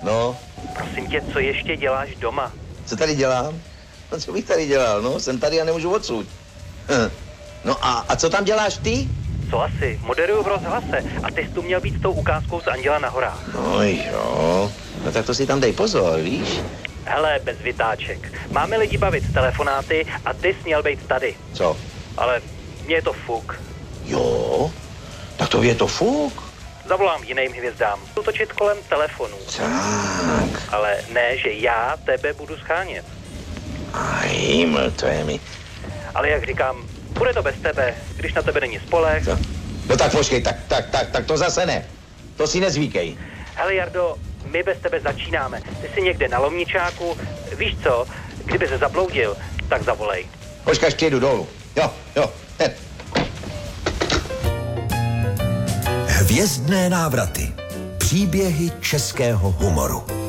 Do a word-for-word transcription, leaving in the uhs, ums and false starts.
No. Prosím tě, co ještě děláš doma? Co tady dělám? No, co bych tady dělal? No, jsem tady a nemůžu odsud. Hm. No a, a co tam děláš ty? Co asi? Moderuju v rozhlase a ty jsi tu měl být s tou ukázkou z Anděla na horách. No jo, no tak to si tam dej pozor, víš? Hele, bez vytáček. Máme lidi bavit s telefonáty a ty jsi měl být tady. Co? Ale mně je to fuk. Jo? Tak to je to fuk? Zavolám jiným hvězdám. Budu točit kolem telefonů. Tak. Ale ne, že já tebe budu schánět. A jiml, to je mi. Ale jak říkám, bude to bez tebe, když na tebe není spoleh. Co? No tak počkej, tak, tak, tak, tak to zase ne. To si nezvíkej. Hele Jardo, my bez tebe začínáme. Ty jsi někde na Lomničáku. Víš co, kdyby se zabloudil, tak zavolej. Počkej, až přijedu dolů. Jo, jo, hned. Hvězdné návraty. Příběhy českého humoru.